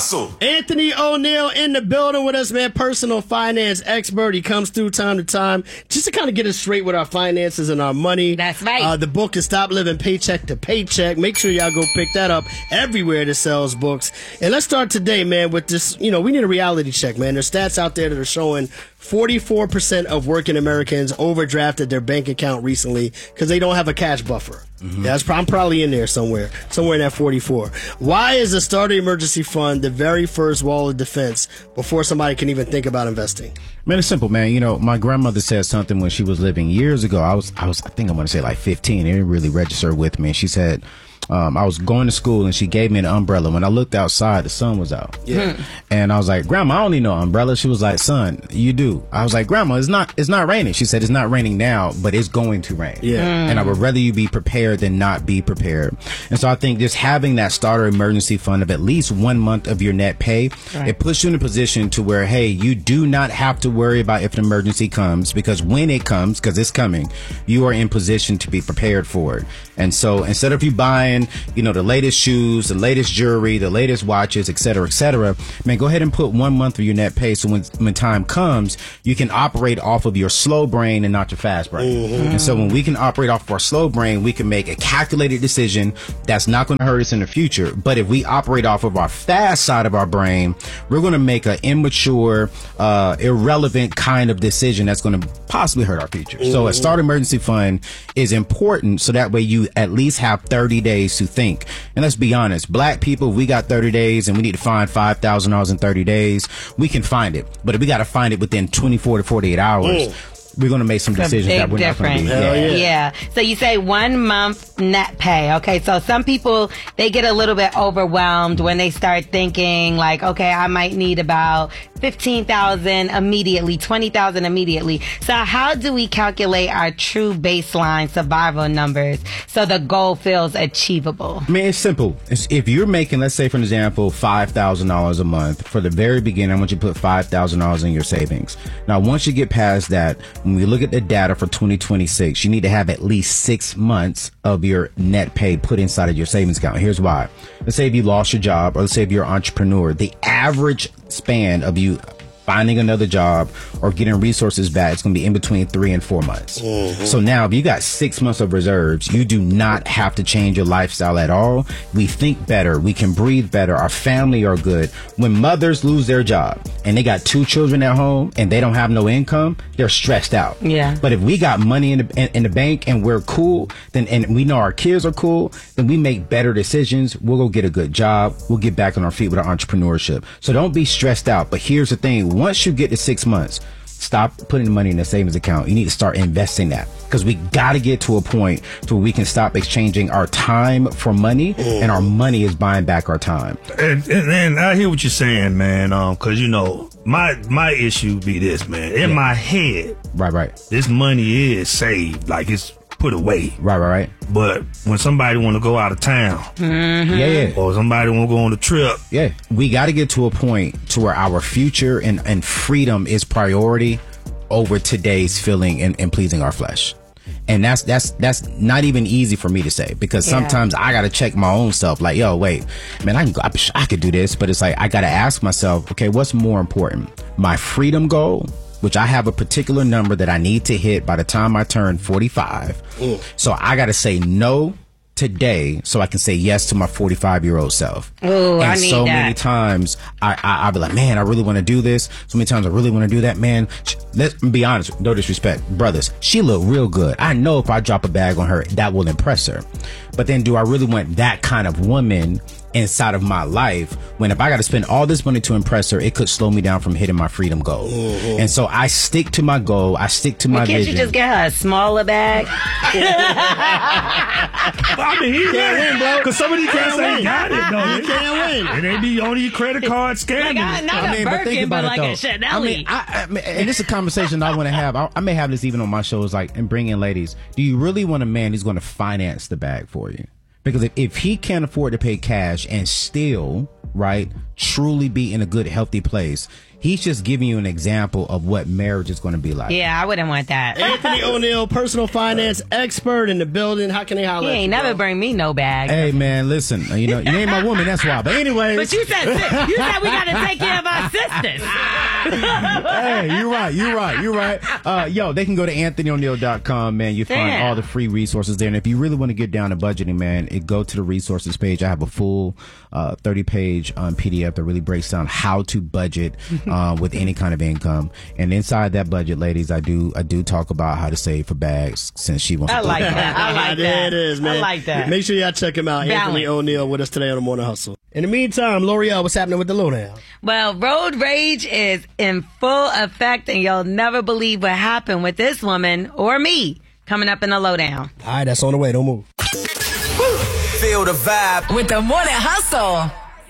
hustle. Anthony O'Neill in the building with us, man. Personal finance expert. He comes through time to time just to kind of get us straight with our finances and our money. That's right. The book is Stop Living Paycheck to Paycheck. Make sure y'all go pick that up everywhere that sells books. And let's start today, man, with this. We need a reality check, man. There's stats out there that are showing 44% of working Americans overdrafted their bank account recently because they don't have a cash buffer. Mm-hmm. Yeah, I'm probably in there somewhere in that 44. Why is the starter emergency fund the very first wall of defense before somebody can even think about investing? Man, it's simple, man. My grandmother said something when she was living years ago. I think I'm going to say like 15. It didn't really register with me. She said, I was going to school and she gave me an umbrella. When I looked outside, the sun was out. Yeah. And I was like, Grandma, I don't need no umbrella. She was like, son, you do. I was like, Grandma, it's not raining. She said, it's not raining now, but it's going to rain. Yeah. And I would rather you be prepared than not be prepared. And so I think just having that starter emergency fund of at least 1 month of your net pay, right, it puts you in a position to where, hey, you do not have to worry about if an emergency comes, because when it comes, because it's coming, you are in position to be prepared for it. And so instead of you buying, the latest shoes, the latest jewelry, the latest watches, et cetera, man, go ahead and put 1 month of your net pay. So when time comes, you can operate off of your slow brain and not your fast brain. Mm-hmm. And so when we can operate off of our slow brain, we can make a calculated decision that's not going to hurt us in the future. But if we operate off of our fast side of our brain, we're going to make an immature, irrelevant kind of decision that's going to possibly hurt our future. Mm-hmm. So a starter emergency fund is important, so that way you at least have 30 days to think. And let's be honest, black people, we got 30 days and we need to find $5,000 in 30 days. We can find it, but if we got to find it within 24 to 48 hours, we're going to make some decisions that we're not going to be. Yeah. So you say 1 month net pay. Okay. So some people, they get a little bit overwhelmed when they start thinking like, okay, I might need about 15,000 immediately, 20,000 immediately. So how do we calculate our true baseline survival numbers so the goal feels achievable? I mean, it's simple. If you're making, let's say for an example, $5,000 a month, for the very beginning, I want you to put $5,000 in your savings. Now, once you get past that, when we look at the data for 2026, you need to have at least 6 months of your net pay put inside of your savings account. Here's why. Let's say if you lost your job, or let's say if you're an entrepreneur, the average span of you finding another job or getting resources back, it's going to be in between 3 and 4 months. Mm-hmm. So now if you got 6 months of reserves, you do not have to change your lifestyle at all. We think better. We can breathe better. Our family are good. When mothers lose their job and they got 2 children at home and they don't have no income, they're stressed out. Yeah. But if we got money in the bank and we're cool, then, and we know our kids are cool, then we make better decisions. We'll go get a good job. We'll get back on our feet with our entrepreneurship. So don't be stressed out. But here's the thing. Once you get to 6 months, stop putting the money in the savings account. You need to start investing that, because we got to get to a point to where we can stop exchanging our time for money, and our money is buying back our time. And I hear what you're saying, man. Because my issue be this, man. In my head, right, this money is saved, like it's put away. Right. But when somebody want to go out of town, or somebody want to go on a trip, we got to get to a point to where our future and freedom is priority over today's feeling and pleasing our flesh. And that's not even easy for me to say, because sometimes I got to check my own self. Like, yo, wait, man, I could do this, but it's like I got to ask myself, okay, what's more important, my freedom goal, which I have a particular number that I need to hit by the time I turn 45. So I got to say no today so I can say yes to my 45-year-old self. Ooh, and I need so that. many times I'll be like, man, I really want to do this. So many times I really want to do that, man. Let's be honest, no disrespect, brothers, she look real good. I know if I drop a bag on her, that will impress her. But then do I really want that kind of woman inside of my life, when if I got to spend all this money to impress her, it could slow me down from hitting my freedom goal. Mm-hmm. And so I stick to my goal. I stick to my vision. Can't you just get her a smaller bag? I mean, he can't win, bro. Because somebody can't say he got it, though. He can't win. It ain't be on your credit card scamming. Not a Birkin, but like a Chanel. And this is a conversation I want to have. I may have this even on my shows, like, and bring in ladies. Do you really want a man who's going to finance the bag for you? Because if he can't afford to pay cash and still, right, truly be in a good, healthy place, He's just giving you an example of what marriage is going to be like. Yeah, I wouldn't want that. Anthony O'Neal, personal finance expert in the building. How can they holler He at you, ain't never bro? bring me no bag. Hey man, listen, you ain't my woman, that's why. But anyway, But you said we gotta take care of our sisters. hey, you're right. Yo, they can go to AnthonyO'Neal.com, man. You find Damn. all the free resources there. And if you really want to get down to budgeting, man, go to the resources page. I have a full 30-page PDF that really breaks down how to budget with any kind of income. And inside that budget, ladies, I do talk about how to save for bags, since she wants I to like that. I like There that. it is, man. I like that. Make sure y'all check him out. Anthony Balance. O'Neal with us today on the Morning Hustle. In the meantime, L'Oreal, what's happening with the lowdown? Well, road rage is in full effect, and you'll never believe what happened with this woman or me coming up in the lowdown. All right, that's on the way. Don't move. Feel the vibe With the Morning Hustle.